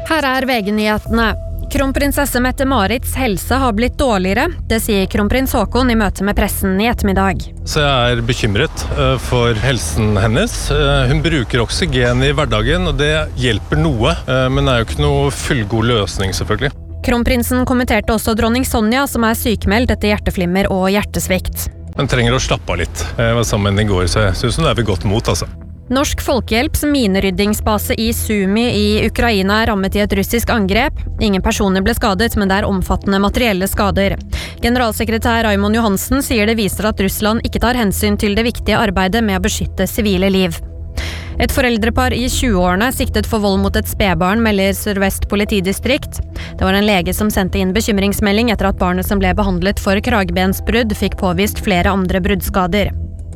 Her VG-nyhetene. Kronprinsesse Mette-Marits helse har blitt dårligere. Det sier kronprins Haakon i møte med pressen i ettermiddag. Så jeg bekymret for helsen hennes. Hun bruker oksygen i hverdagen, og det hjelper noe, men det jo ikke noe fullgod løsning selvfølgelig. Kronprinsen kommenterte også dronning Sonja, som sykemeldt etter hjerteflimmer og hjertesvikt. Hun trenger å slappe av litt. Jeg var sammen i går, så jeg synes hun ved godt mot, altså. Norsk Folkehjelps mineryddingsbase i Sumi i Ukraina rammet i et russisk angrep. Ingen personer ble skadet, men det omfattende materielle skader. Generalsekretær Raymond Johansen sier det viser at Russland ikke tar hensyn til det viktige arbeidet med å beskytte sivile liv. Et foreldrepar i 20-årene siktet for vold mot et spedbarn, melder Sør-Vest politidistrikt. Det var en lege som sendte inn bekymringsmelding etter at barnet som ble behandlet for kragebensbrudd fikk påvist flere andre bruddskader.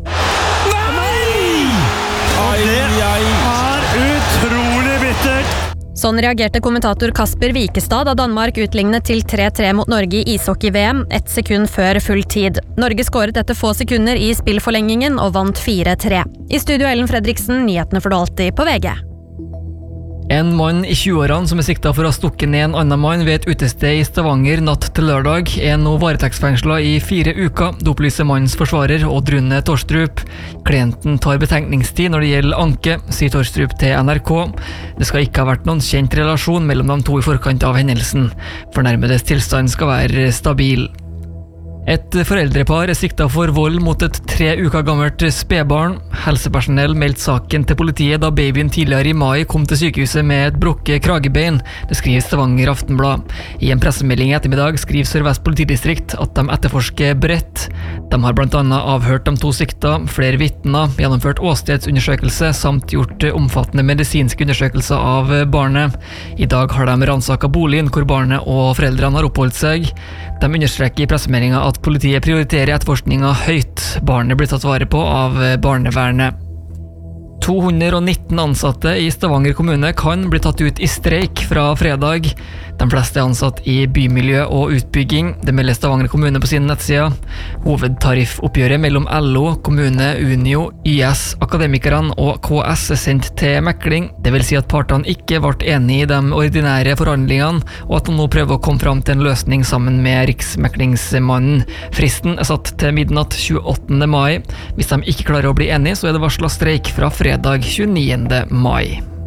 Det utrolig bittert! Sånn reagerte kommentator Kasper Wikestad da Danmark utlignet til 3-3 mot Norge i ishockey-VM, 1 sekund før full tid. Norge skåret etter få sekunder i spillforlengingen og vant 4-3. I studio Ellen Fredriksen, nyhetene får du alltid på VG. En mann i 20-årene som siktet for å ha stukket ned en annen mann ved et utested i Stavanger natt til lørdag, nå varetektsfengslet i 4 uker, det opplyser mannens forsvarer Odd Rune Torstrup. Klienten tar betenkningstid når det gjelder anke, sier Torstrup til NRK. Det skal ikke ha vært noen kjent relasjon mellom de to i forkant av hendelsen. Fornærmedes tilstand skal være stabil. Et foreldrepar siktet for vold mot et 3 uker gammelt spedbarn. Helsepersonell meldte saken til politiet da babyen tidligere i mai kom til sykehuset med et brukket kragebein. Det skriver Stavanger Aftenblad. I en pressemelding i ettermiddag skriver Sør-Vest politidistrikt at de etterforsker bredt. De har blant annet avhørt de 2 sikta, flere vitner, gjennomført åstedsundersøkelse samt gjort omfattende medisinske undersøkelser av barnet. I dag har de ransaket boligen hvor barnet og foreldrene har oppholdt seg. De understreker i pressemeldingen at politiet prioriterer etterforskningen høyt. Barnet blir tatt vare på av barnevernet. 219 ansatte i Stavanger kommune kan bli tatt ut i streik fra fredag. De fleste ansatt i bymiljø og utbygging. Det melder Stavanger kommune på sine nettsider. Hovedtariffoppgjøret mellom LO, kommune, Unio, YS, Akademikerne og KS sendt til mekling. Det vil si at partene ikke ble enige i de ordinære forhandlingene, og at de nå prøver å komme fram til en løsning sammen med Riksmeklingsmannen. Fristen satt til midnatt 28. mai. Hvis de ikke klarer å bli enige, så det varslet streik fra fredag 29. mai.